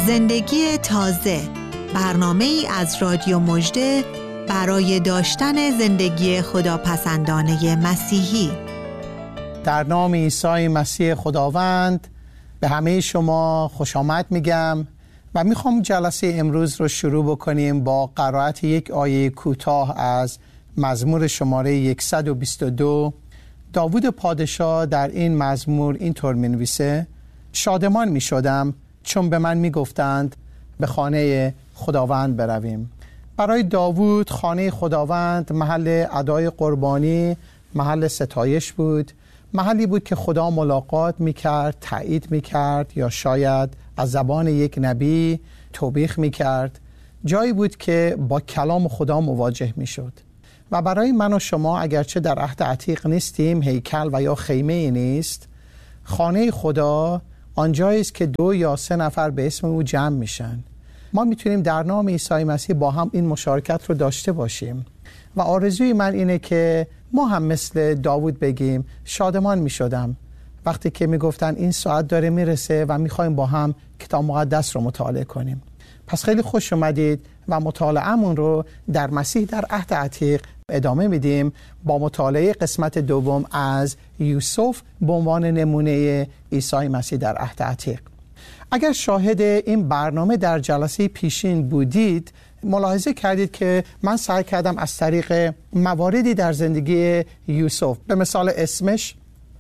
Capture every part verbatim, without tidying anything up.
زندگی تازه، برنامه ای از رادیو مژده برای داشتن زندگی خداپسندانه مسیحی. در نام عیسی مسیح خداوند به همه شما خوش آمد میگم و میخوام جلسه امروز رو شروع بکنیم با قرائت یک آیه کوتاه از مزمور شماره صد و بیست و دو. داوود پادشاه در این مزمور اینطور مینویسه: شادمان میشدم چون به من میگفتند به خانه خداوند برویم. برای داوود خانه خداوند محل ادای قربانی، محل ستایش بود، محلی بود که خدا ملاقات میکرد، تایید میکرد یا شاید از زبان یک نبی توبیخ میکرد. جایی بود که با کلام خدا مواجه میشد. و برای من و شما اگرچه در عهد عتیق نیستیم، هیکل و یا خیمه ای نیست، خانه خدا آنجایی است که دو یا سه نفر به اسم او جمع میشن. ما میتونیم در نام عیسی مسیح با هم این مشارکت رو داشته باشیم و آرزوی من اینه که ما هم مثل داوود بگیم شادمان میشدم وقتی که میگفتن این ساعت داره میرسه و میخوایم با هم کتاب مقدس رو مطالعه کنیم. پس خیلی خوش اومدید و مطالعه‌مون رو در مسیح در عهد عتیق ادامه میدیم با مطالعه قسمت دوم از یوسف به عنوان نمونه عیسی مسیح در عهد عتیق. اگر شاهد این برنامه در جلسه پیشین بودید، ملاحظه کردید که من سعی کردم از طریق مواردی در زندگی یوسف، به مثال اسمش،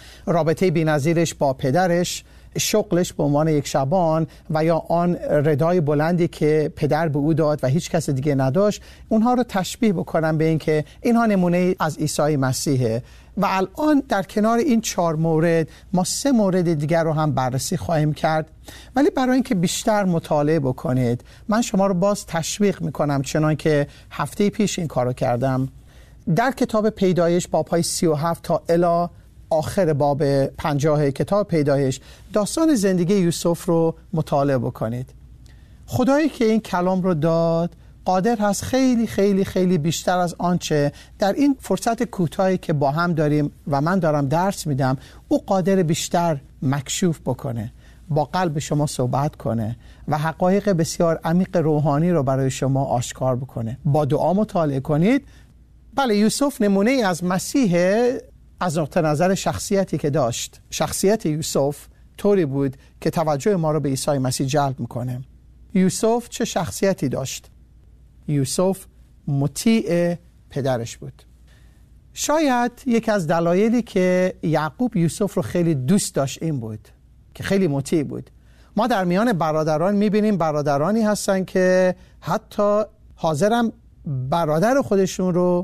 رابطه بی‌نظیرش با پدرش، شغلش به عنوان یک شبان و یا آن ردای بلندی که پدر به او داد و هیچ کس دیگه نداشت، اونها رو تشبیه بکنم به این که اینها نمونه از عیسی مسیحه. و الان در کنار این چهار مورد ما سه مورد دیگر رو هم بررسی خواهیم کرد، ولی برای اینکه بیشتر مطالعه بکنید من شما رو باز تشویق میکنم، چنان که هفته پیش این کارو کردم، در کتاب پیدایش باب‌های سی و هفت تا الی آخر باب پنجاه کتاب پیدایش داستان زندگی یوسف رو مطالعه بکنید. خدایی که این کلام رو داد قادر هست خیلی خیلی خیلی بیشتر از آنچه در این فرصت کوتاهی که با هم داریم و من دارم درس میدم، او قادر بیشتر مکشوف بکنه، با قلب شما صحبت کنه و حقایق بسیار عمیق روحانی رو برای شما آشکار بکنه. با دعا مطالعه کنید. بله، یوسف نمونه ای از مسیحه از نقطه نظر شخصیتی که داشت. شخصیت یوسف طوری بود که توجه ما رو به عیسی مسیح جلب میکنه. یوسف چه شخصیتی داشت؟ یوسف مطیع پدرش بود. شاید یکی از دلایلی که یعقوب یوسف رو خیلی دوست داشت این بود که خیلی مطیع بود. ما در میان برادران میبینیم برادرانی هستن که حتی حاضرن برادر خودشون رو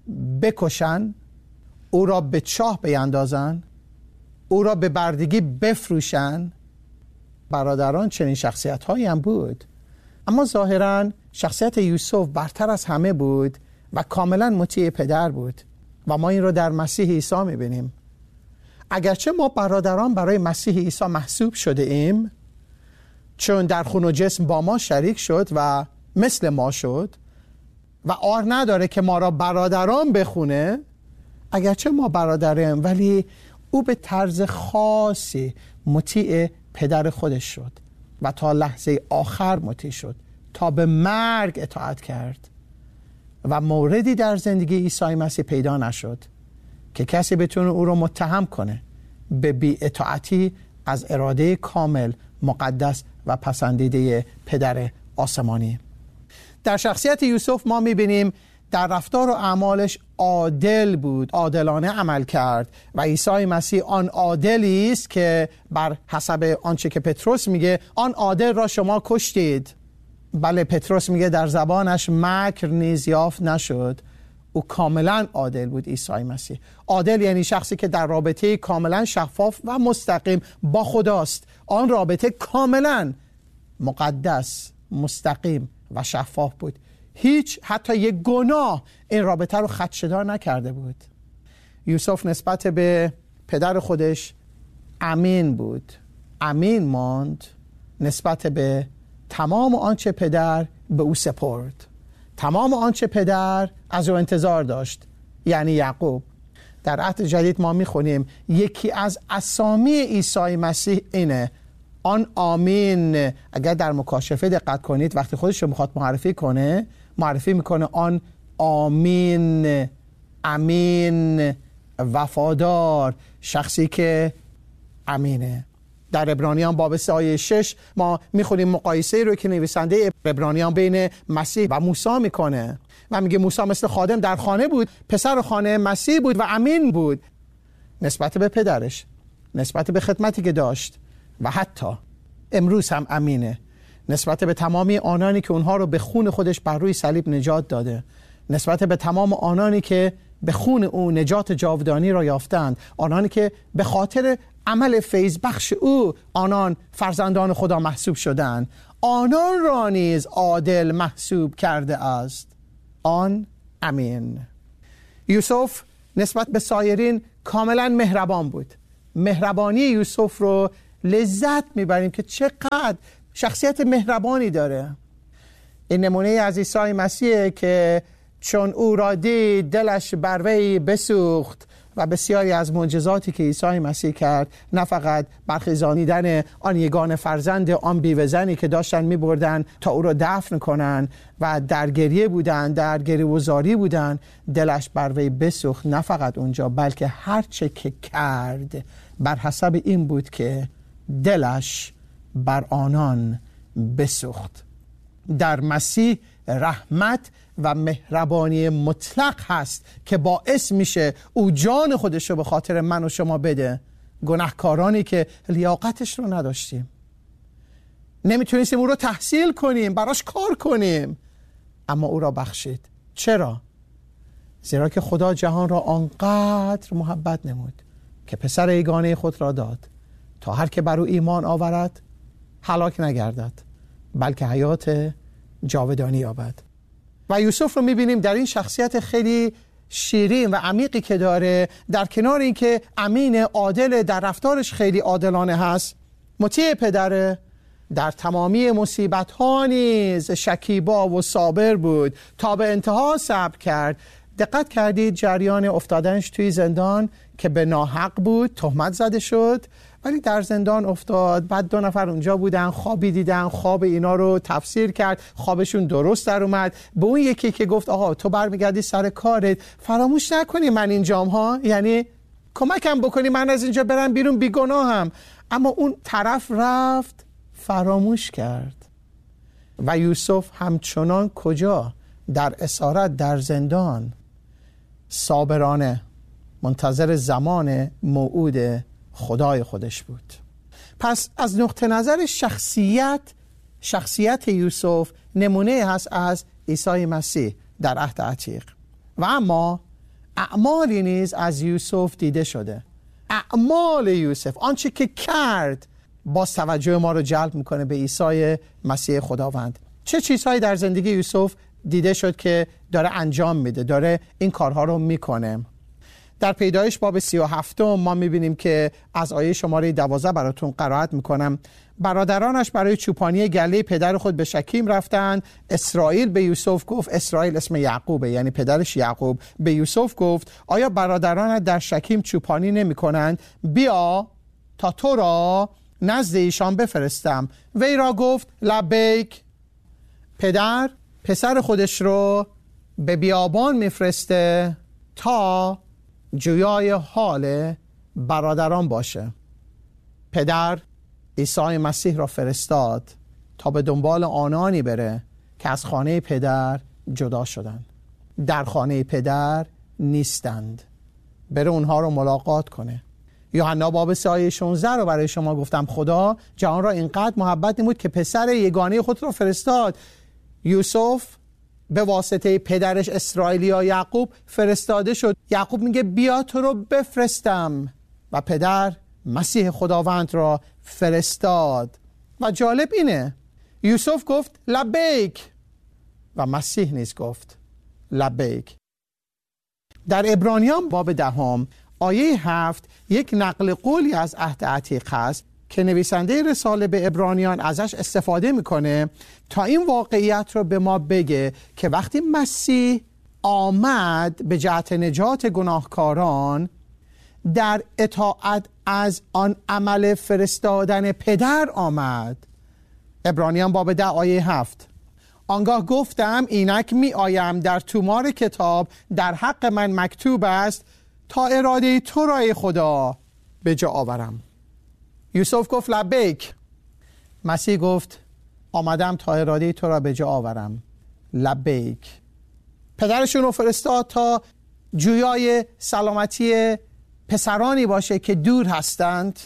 بکشن، او را به چاه بیندازن، او را به بردگی بفروشن. برادران چنین شخصیت هایی هم بود، اما ظاهراً شخصیت یوسف برتر از همه بود و کاملا مطیع پدر بود و ما این رو در مسیح عیسی میبینیم. اگرچه ما برادران برای مسیح عیسی محسوب شده ایم، چون در خون و جسم با ما شریک شد و مثل ما شد و آر نداره که ما را برادران بخونه. اگرچه ما برادریم ولی او به طرز خاصی مطیع پدر خودش شد و تا لحظه آخر مطیع شد، تا به مرگ اطاعت کرد و موردی در زندگی عیسی مسیح پیدا نشد که کسی بتونه او رو متهم کنه به بی اطاعتی از اراده کامل، مقدس و پسندیده پدر آسمانی. در شخصیت یوسف ما میبینیم در رفتار و اعمالش عادل بود، عادلانه عمل کرد و عیسی مسیح آن عادلی است که بر حسب آنچه که پتروس میگه آن عادل را شما کشتید. بله، پتروس میگه در زبانش مکر نیز یافت نشد. او کاملا عادل بود. عیسی مسیح عادل یعنی شخصی که در رابطه کاملا شفاف و مستقیم با خداست. آن رابطه کاملا مقدس، مستقیم و شفاف بود. هیچ حتی یک گناه این رابطه رو خدشه‌دار نکرده بود. یوسف نسبت به پدر خودش امین بود، امین ماند نسبت به تمام آنچه پدر به او سپرد، تمام آنچه پدر از او انتظار داشت، یعنی یعقوب. در عهد جدید ما میخونیم یکی از اسامی عیسی مسیح اینه آن آمین اگر در مکاشفه دقت کنید وقتی خودش رو میخواد معرفی کنه معرفی میکنه آن آمین، امین، وفادار، شخصی که امینه. در عبرانیان باب سه آیه شش ما میخونیم مقایسه رو که نویسنده عبرانیان بین مسیح و موسی میکنه و میگه موسی مثل خادم در خانه بود، پسر خانه مسیح بود و امین بود نسبت به پدرش، نسبت به خدمتی که داشت و حتی امروز هم امینه نسبت به تمامی آنانی که اونها رو به خون خودش بر روی صلیب نجات داده، نسبت به تمام آنانی که به خون او نجات جاودانی را یافتند، آنانی که به خاطر عمل فیض بخش او آنان فرزندان خدا محسوب شدند، آنان را نیز عادل محسوب کرده است. آن امین. یوسف نسبت به سایرین کاملا مهربان بود. مهربانی یوسف رو لذت میبریم که چقدر شخصیت مهربانی داره. این نمونه از عیسی مسیح که چون او را دید دلش بر وی بسوخت و بسیاری از معجزاتی که عیسی مسیح کرد، نه فقط برخیزانیدن آن یگانه فرزند آن بیوه زنی که داشتن میبردن تا او را دفن کنن و در گریه بودن، در گریه‌وزاری بودن، دلش بر وی بسوخت. نه فقط اونجا بلکه هر چه که کرد بر حسب این بود که دلش بر آنان بسوخت. در مسیح رحمت و مهربانی مطلق هست که باعث میشه او جان خودش رو به خاطر من و شما بده، گناهکارانی که لیاقتش رو نداشتیم، نمیتونستیم او رو تحصیل کنیم، براش کار کنیم، اما او را بخشید. چرا؟ زیرا که خدا جهان را آنقدر محبت نمود که پسر یگانه خود را داد تا هر که بر او ایمان آورد هلاک نگردد بلکه حیات جاودانی یابد. و یوسف رو میبینیم در این شخصیت خیلی شیرین و عمیقی که داره، در کنار این که امین، عادل، در رفتارش خیلی عادلانه هست، مطیع پدره، در تمامی مصیبت ها نیز شکیبا و صابر بود، تا به انتها صبر کرد. دقت کردید جریان افتادنش توی زندان که به ناحق بود، تهمت زده شد، ولی در زندان افتاد. بعد دو نفر اونجا بودن، خوابی دیدن، خواب اینا رو تفسیر کرد، خوابشون درست در اومد. به اون یکی که گفت آقا تو برمیگردی سر کارت، فراموش نکنی من اینجام ها، یعنی کمکم بکنی من از اینجا برم بیرون، بیگناهم. اما اون طرف رفت فراموش کرد. و یوسف همچنان کجا؟ در اسارت، در زندان، صابرانه منتظر زمان موعود خدای خودش بود. پس از نقطه نظر شخصیت شخصیت یوسف نمونه هست از عیسی مسیح در عهد عتیق. و اما اعمالی نیز از یوسف دیده شده. اعمال یوسف، آنچه که کرد، باز توجه ما رو جلب میکنه به عیسی مسیح خداوند. چه چیزهایی در زندگی یوسف دیده شد که داره انجام میده، داره این کارها رو میکنه. در پیدایش باب سی و هفتم ما میبینیم که از آیه شماره دوازده براتون قرائت میکنم. برادرانش برای چوپانی گله پدر خود به شکیم رفتند. اسرائیل به یوسف گفت، اسرائیل اسم یعقوبه، یعنی پدرش یعقوب، به یوسف گفت آیا برادرانت در شکیم چوپانی نمی کنند؟ بیا تا تو را نزد ایشان بفرستم. وی را گفت لبیک. پدر پسر خودش رو به بیابان میفرسته تا جویای حال برادران باشه. پدر عیسی مسیح را فرستاد تا به دنبال آنانی بره که از خانه پدر جدا شدن، در خانه پدر نیستند، بره اونها رو ملاقات کنه. یوحنا باب سه آیه شانزده رو برای شما گفتم. خدا جهان را اینقدر محبت نمود که پسر یگانه خود را فرستاد. یوسف به واسطه پدرش اسرائیلیا یعقوب فرستاده شد. یعقوب میگه بیا تو رو بفرستم و پدر مسیح خداوند را فرستاد. و جالب اینه یوسف گفت لبیک و مسیح نیز گفت لبیک. در عبرانیان باب دهم آیه هفت یک نقل قولی از عهد عتیق هست که نویسنده رساله به عبرانیان ازش استفاده میکنه تا این واقعیت رو به ما بگه که وقتی مسیح آمد به جهت نجات گناهکاران، در اطاعت از آن عمل فرستادن پدر آمد. عبرانیان باب ده آیه هفت. آنگاه گفتم اینک می آیم در تومار کتاب در حق من مکتوب است تا اراده تو را ای خدا به جا آورم. یوسف گفت لبیک. مسیح گفت آمدم تا اراده تو را به جا آورم. لبیک. پدرشون رو فرستاد تا جویای سلامتی پسرانی باشه که دور هستند.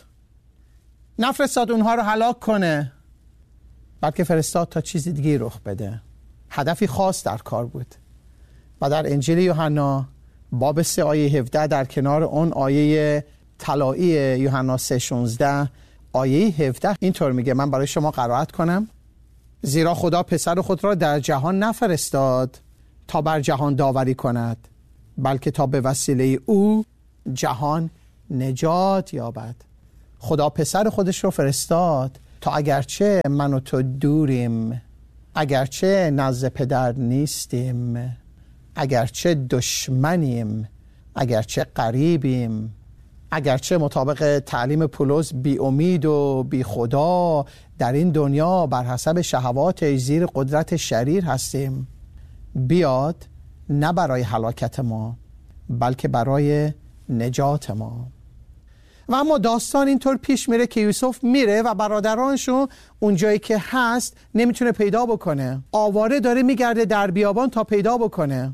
نفرستاد اونها رو هلاک کنه، بلکه فرستاد تا چیز دیگه رخ بده. هدفی خاص در کار بود. و در انجیل یوحنا باب سه آیه هفده در کنار اون آیه طلایی یوحنا سه شانزده آیه هفده اینطور میگه، من برای شما قرائت کنم. زیرا خدا پسر خود را در جهان نفرستاد تا بر جهان داوری کند، بلکه تا به وسیله او جهان نجات یابد. خدا پسر خودش رو فرستاد تا اگرچه من و تو دوریم، اگرچه نزد پدر نیستیم، اگرچه دشمنیم، اگرچه قریبیم، اگرچه مطابق تعلیم پولس بی امید و بی خدا در این دنیا بر حسب شهوات زیر قدرت شریر هستیم، بیاد نه برای هلاکت ما بلکه برای نجات ما. و اما داستان اینطور پیش میره که یوسف میره و برادرانشو اونجایی که هست نمیتونه پیدا بکنه. آواره داره میگرده در بیابان تا پیدا بکنه.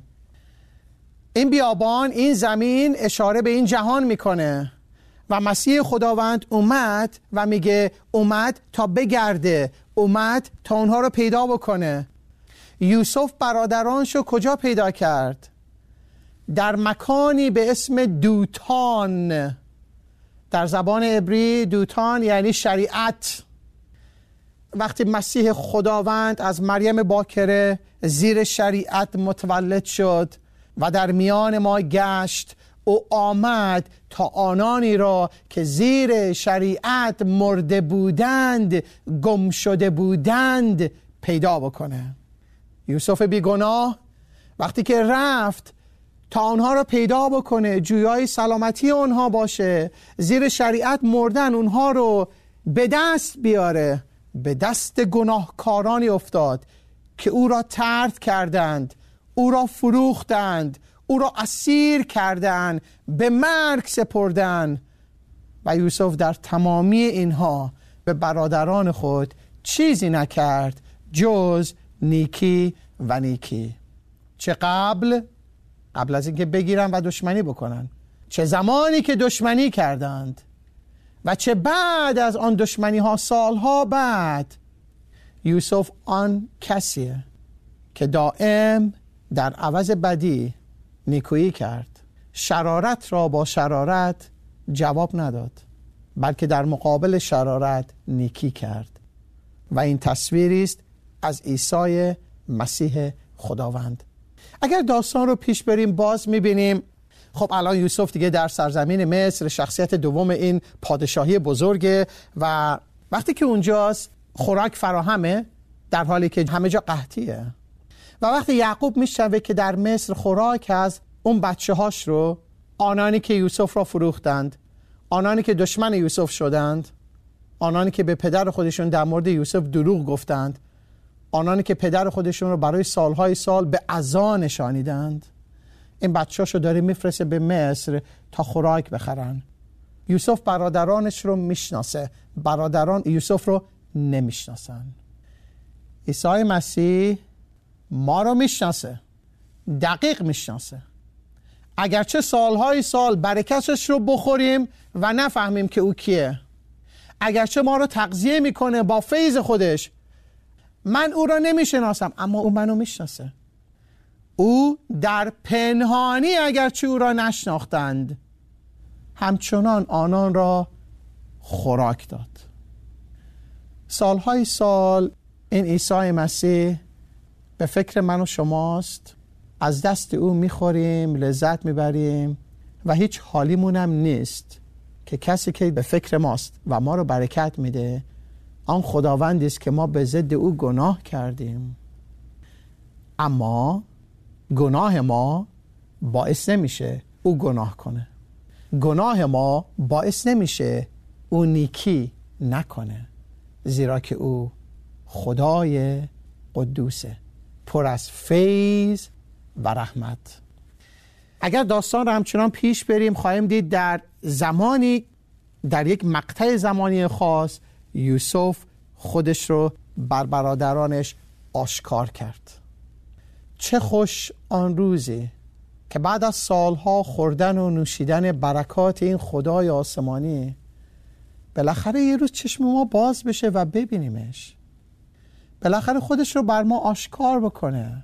این بیابان، این زمین اشاره به این جهان میکنه و مسیح خداوند اومد و میگه اومد تا بگرده، اومد تا اونها رو پیدا بکنه. یوسف برادرانشو کجا پیدا کرد؟ در مکانی به اسم دوتان. در زبان عبری دوتان یعنی شریعت. وقتی مسیح خداوند از مریم باکره زیر شریعت متولد شد و در میان ما گشت، او آمد تا آنانی را که زیر شریعت مرده بودند، گم شده بودند پیدا بکنه. یوسف بیگناه وقتی که رفت تا آنها را پیدا بکنه، جویای سلامتی آنها باشه، زیر شریعت مردن اونها رو به دست بیاره، به دست گناهکارانی افتاد که او را طرد کردند، او را فروختند، او را اسیر کردند، به مرگ سپردند. و یوسف در تمامی اینها به برادران خود چیزی نکرد جز نیکی و نیکی. چه قبل قبل از اینکه بگیرن و دشمنی بکنن، چه زمانی که دشمنی کردند و چه بعد از آن دشمنی ها، سالها بعد، یوسف آن کسیه که دائم در عوض بدی نیکویی کرد. شرارت را با شرارت جواب نداد، بلکه در مقابل شرارت نیکی کرد. و این تصویری است از عیسی مسیح خداوند. اگر داستان رو پیش بریم باز میبینیم خب الان یوسف دیگه در سرزمین مصر، شخصیت دوم این پادشاهی بزرگه و وقتی که اونجاست خوراک فراهمه در حالی که همه جا قحطیه. و وقتی یعقوب میشنوه که در مصر خوراک هست، اون بچه هاش رو، آنانی که یوسف را فروختند، آنانی که دشمن یوسف شدند، آنانی که به پدر خودشون در مورد یوسف دروغ گفتند، آنانی که پدر خودشون رو برای سالهای سال به عزا نشانیدند، این بچه‌شو داره میفرسته به مصر تا خوراک بخرن. یوسف برادرانش رو میشناسه، برادران یوسف رو نمیشناسن. عیسی مسیح ما رو میشناسه، دقیق میشناسه. اگرچه سالهای سال برکتش رو بخوریم و نفهمیم که او کیه، اگرچه ما رو تغذیه میکنه با فیض خودش، من او را نمیشناسم اما او منو میشناسه. او در پنهانی اگرچه او را نشناختند، همچنان آنان را خوراک داد. سالهای سال این عیسی مسیح به فکر من و شماست، از دست او میخوریم، لذت میبریم و هیچ حالیمونم نیست که کسی که به فکر ماست و ما رو برکت میده آن خداوندی است که ما به ضد او گناه کردیم. اما گناه ما باعث نمیشه او گناه کنه. گناه ما باعث نمیشه او نیکی نکنه، زیرا که او خدای قدوسه، پر از فیض و رحمت. اگر داستان رو همچنان پیش بریم خواهیم دید در زمانی، در یک مقطع زمانی خاص، یوسف خودش رو بر برادرانش آشکار کرد. چه خوش آن روزی که بعد از سالها خوردن و نوشیدن برکات این خدای آسمانی بالاخره یه روز چشم ما باز بشه و ببینیمش، بالاخره خودش رو بر ما آشکار بکنه،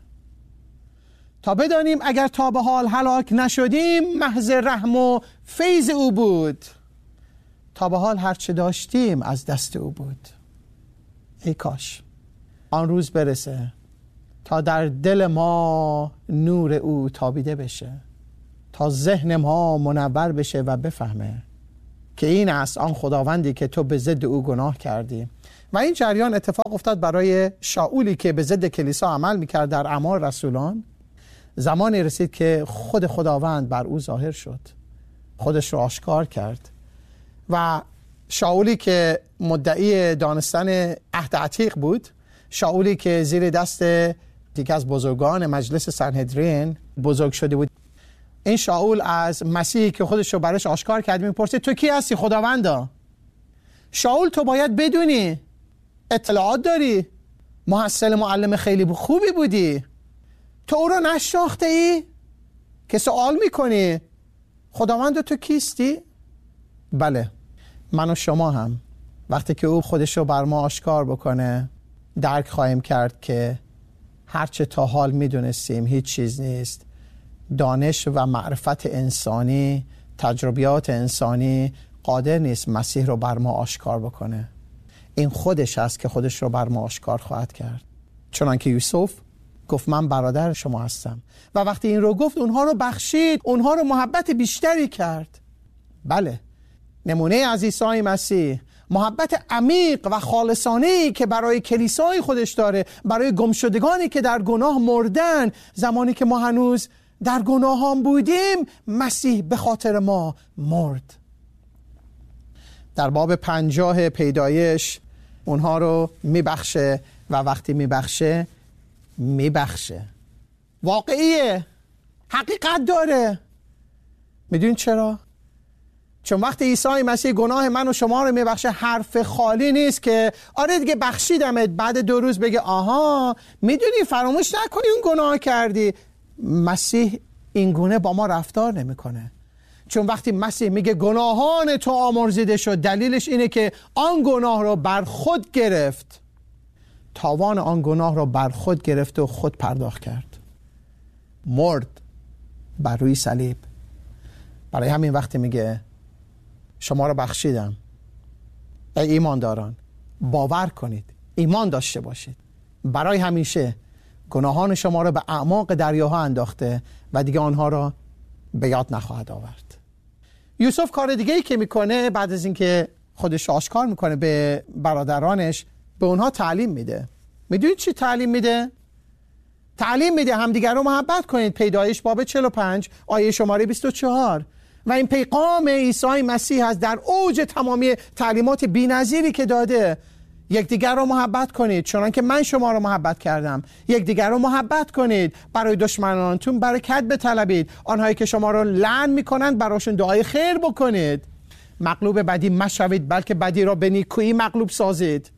تا بدانیم اگر تا به حال هلاک نشدیم محض رحم و فیض او بود، تا به حال هرچه داشتیم از دست او بود. ای کاش آن روز برسه تا در دل ما نور او تابیده بشه، تا ذهن ما منور بشه و بفهمه که این است آن خداوندی که تو به ضد او گناه کردی. و این جریان اتفاق افتاد برای شاولی که به ضد کلیسا عمل میکرد در اعمال رسولان. زمانی رسید که خود خداوند بر او ظاهر شد، خودش رو آشکار کرد و شاولی که مدعی دانستن عهد عتیق بود، شاولی که زیر دست یکی از بزرگان مجلس سنهدرین بزرگ شده بود، این شاول از مسیحی که خودش رو برش آشکار کرد میپرسه تو کی هستی خداوندا؟ شاول تو باید بدونی، اطلاعات داری، محصل معلم خیلی خوبی بودی، تو او رو نشناخته ای که سوال میکنی خداوند تو کیستی؟ بله، من و شما هم وقتی که او خودش رو بر ما آشکار بکنه درک خواهیم کرد که هرچه تا حال میدونستیم هیچ چیز نیست. دانش و معرفت انسانی، تجربیات انسانی قادر نیست مسیح رو بر ما آشکار بکنه. این خودش است که خودش رو بر ما آشکار خواهد کرد. چنانکه یوسف گفت من برادر شما هستم و وقتی این رو گفت اونها رو بخشید، اونها رو محبت بیشتری کرد. بله، نمونه از عیسی مسیح، محبت عمیق و خالصانه‌ای که برای کلیسای خودش داره، برای گمشدگانی که در گناه مردن، زمانی که ما هنوز در گناهان بودیم مسیح به خاطر ما مرد. در باب پنجاه پیدایش اونها رو میبخشه و وقتی میبخشه میبخشه واقعیه، حقیقت داره. میدونید چرا؟ چون وقتی عیسی مسیح گناه من و شما رو میبخشه حرف خالی نیست که آره دیگه بخشیدمت، بعد دو روز بگه آها میدونی فراموش نکنی اون گناه کردی. مسیح این گونه با ما رفتار نمیکنه. چون وقتی مسیح میگه گناهان تو آمرزیده شد، دلیلش اینه که آن گناه رو بر خود گرفت، تاوان آن گناه رو بر خود گرفت و خود پرداخت کرد، مرد بر روی صلیب. برای همین وقتی میگه شما رو بخشیدم، ای ایمانداران باور کنید، ایمان داشته باشید، برای همیشه گناهان شما رو به اعماق دریاها انداخته و دیگه آنها را به یاد نخواهد آورد. یوسف کار دیگه ای که میکنه بعد از اینکه خودش آشکار میکنه به برادرانش، به اونها تعلیم میده. میدونید چی تعلیم میده؟ تعلیم میده همدیگر رو محبت کنید. پیدایش باب چهل و پنج آیه شماره بیست و چهار. و این پیغام عیسی مسیح هست در اوج تمامی تعلیمات بی‌نظیری که داده. یکدیگر رو محبت کنید چنانکه من شما رو محبت کردم. یکدیگر رو محبت کنید، برای دشمنانتون برکت بطلبید، آنهایی که شما رو لعن میکنند براشون دعای خیر بکنید. مغلوب بدی مشوید بلکه بدی را به نیکویی مغلوب سازید.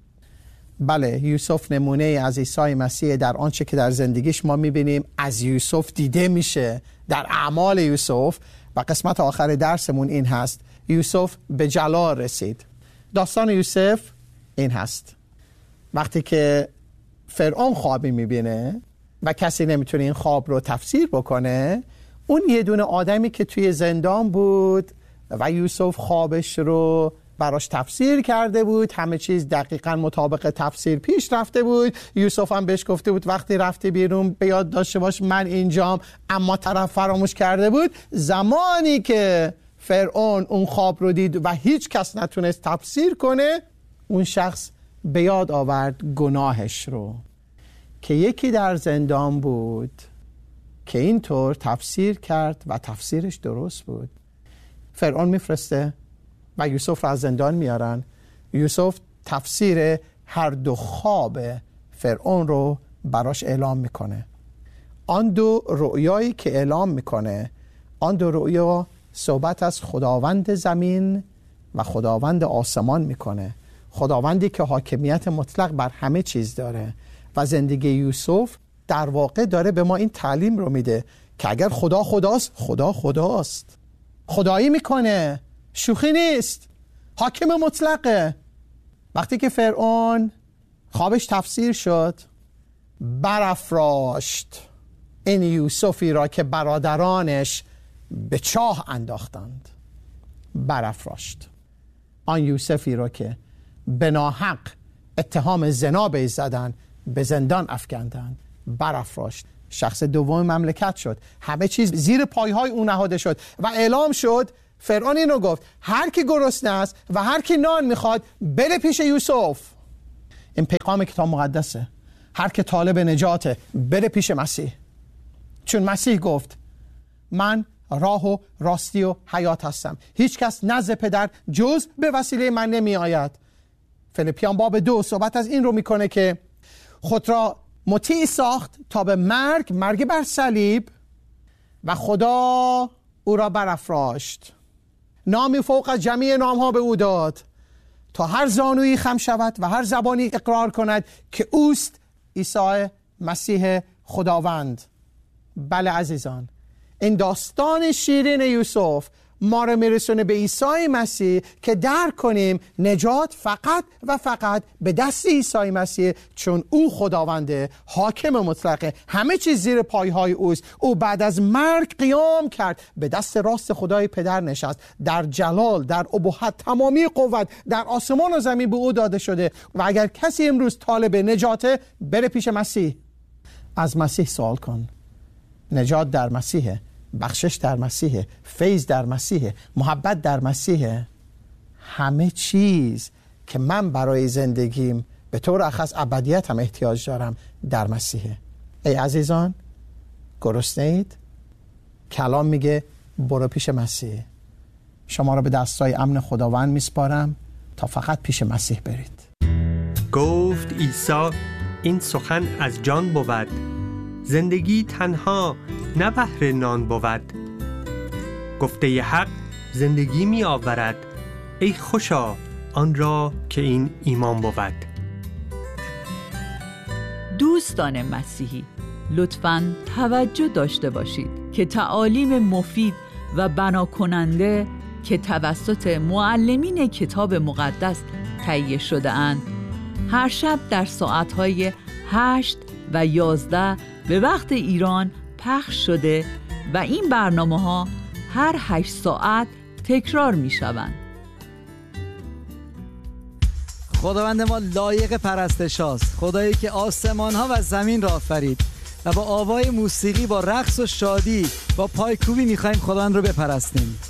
بله، یوسف نمونه از عیسی مسیح در آنچه که در زندگیش ما میبینیم از یوسف دیده میشه در اعمال یوسف. و قسمت آخر درسمون این هست، یوسف به جلال رسید. داستان یوسف این هست، وقتی که فرعون خوابی میبینه و کسی نمیتونه این خواب رو تفسیر بکنه، اون یه دونه آدمی که توی زندان بود و یوسف خوابش رو براش تفسیر کرده بود، همه چیز دقیقاً مطابق تفسیر پیش رفته بود. یوسف هم بهش گفته بود وقتی رفتی بیرون به یاد داشته باش من اینجام، اما طرف فراموش کرده بود. زمانی که فرعون اون خواب رو دید و هیچ کس نتونست تفسیر کنه، اون شخص به یاد آورد گناهش رو که یکی در زندان بود که اینطور تفسیر کرد و تفسیرش درست بود. فرعون میفرسته و یوسف را از زندان میارن. یوسف تفسیر هر دو خواب فرعون رو براش اعلام میکنه. آن دو رؤیایی که اعلام میکنه، آن دو رؤیا صحبت از خداوند زمین و خداوند آسمان میکنه. خداوندی که حاکمیت مطلق بر همه چیز داره و زندگی یوسف در واقع داره به ما این تعلیم رو میده که اگر خدا خداست، خدا خداست، خدایی میکنه، شوخی نیست، حاکم مطلقه. وقتی که فرعون خوابش تفسیر شد، برافراشت این یوسفی را که برادرانش به چاه انداختند. برافراشت آن یوسفی را که به ناحق اتهام زنا بهش زدن، به زندان افکندند. برافراشت. شخص دوم مملکت شد. همه چیز زیر پایهای او نهاده شد و اعلام شد. فرعون اینو گفت هر کی گرسنه است و هر کی نان میخواد بره پیش یوسف. این پیغام کتاب مقدسه. هر کی طالب نجاته بره پیش مسیح، چون مسیح گفت من راه و راستی و حیات هستم، هیچ کس نزد پدر جز به وسیله من نمی آید. فیلیپیان باب دو صحبت از این رو میکنه که خود را مطیع ساخت تا به مرگ، مرگ بر صلیب، و خدا او را برافراشت، نامی فوق از جمیع نامها به او داد تا هر زانویی خم شود و هر زبانی اقرار کند که اوست عیسی مسیح خداوند. بله عزیزان، این داستان شیرین یوسف ما رو میرسونه به عیسی مسیح که درک کنیم نجات فقط و فقط به دست عیسی مسیح، چون او خداونده، حاکم مطلقه، همه چیز زیر پایهای اوست. او بعد از مرگ قیام کرد، به دست راست خدای پدر نشست، در جلال، در ابهت، تمامی قوت در آسمان و زمین به او داده شده. و اگر کسی امروز طالب نجاته، بره پیش مسیح، از مسیح سوال کن. نجات در مسیحه، بخشش در مسیح، فیض در مسیح، محبت در مسیح. همه چیز که من برای زندگیم به طور اخص ابدیت هم احتیاج دارم در مسیح. ای عزیزان، گرسنه اید؟ کلام میگه برو پیش مسیح. شما را به دستای امن خداوند میسپارم تا فقط پیش مسیح برید. گفت عیسی این سخن از جان بود، زندگی تنها نه بهر نان بود. گفته حق زندگی می آورد، ای خوشا آن را که این ایمان بود. دوستان مسیحی، لطفاً توجه داشته باشید که تعالیم مفید و بنا کننده که توسط معلمین کتاب مقدس تهیه شده اند، هر شب در ساعتهای هشت و یازده به وقت ایران پخش شده و این برنامه ها هر هشت ساعت تکرار می شوند. خداوند ما لایق پرستش هاست، خدایی که آسمان ها و زمین را آفرید و با آوای موسیقی، با رقص و شادی، با پایکوبی می خواهیم خداوند رو بپرستیم.